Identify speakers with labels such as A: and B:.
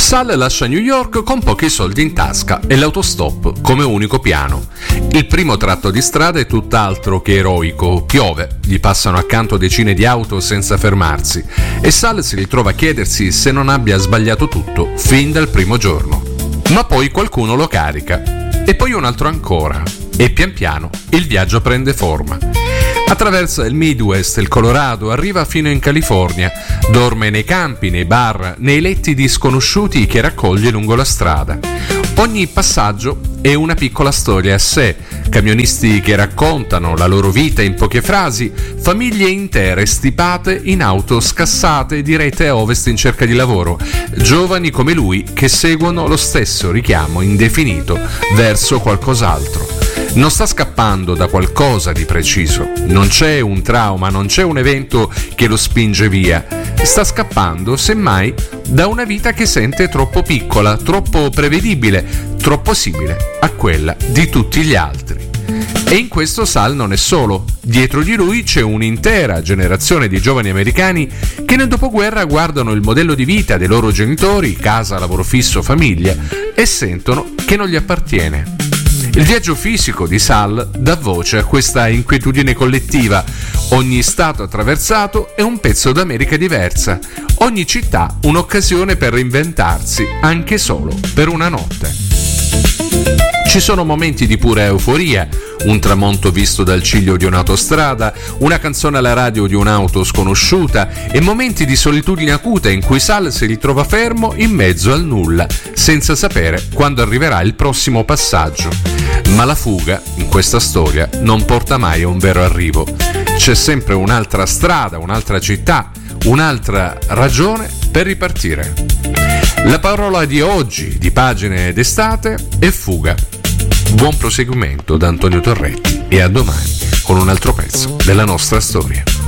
A: Sal lascia New York con pochi soldi in tasca e l'autostop come unico piano. Il primo tratto di strada è tutt'altro che eroico, piove, gli passano accanto decine di auto senza fermarsi e Sal si ritrova a chiedersi se non abbia sbagliato tutto fin dal primo giorno. Ma poi qualcuno lo carica e poi un altro ancora e pian piano il viaggio prende forma. Attraversa il Midwest, il Colorado, arriva fino in California, dorme nei campi, nei bar, nei letti di sconosciuti che raccoglie lungo la strada. Ogni passaggio è una piccola storia a sé, camionisti che raccontano la loro vita in poche frasi, famiglie intere stipate in auto scassate dirette a ovest in cerca di lavoro, giovani come lui che seguono lo stesso richiamo indefinito verso qualcos'altro. Non sta scappando da qualcosa di preciso, non c'è un trauma, non c'è un evento che lo spinge via, sta scappando semmai da una vita che sente troppo piccola, troppo prevedibile, troppo simile a quella di tutti gli altri. E in questo Sal non è solo, dietro di lui c'è un'intera generazione di giovani americani che nel dopoguerra guardano il modello di vita dei loro genitori, casa, lavoro fisso, famiglia, e sentono che non gli appartiene. Il viaggio fisico di Sal dà voce a questa inquietudine collettiva. Ogni stato attraversato è un pezzo d'America diversa, ogni città un'occasione per reinventarsi, anche solo per una notte. Ci sono momenti di pura euforia, un tramonto visto dal ciglio di un'autostrada, una canzone alla radio di un'auto sconosciuta e momenti di solitudine acuta in cui Sal si ritrova fermo in mezzo al nulla, senza sapere quando arriverà il prossimo passaggio. Ma la fuga, in questa storia, non porta mai a un vero arrivo. C'è sempre un'altra strada, un'altra città, un'altra ragione per ripartire. La parola di oggi, di Pagine d'estate, è fuga. Buon proseguimento da Antonio Torretti e a domani con un altro pezzo della nostra storia.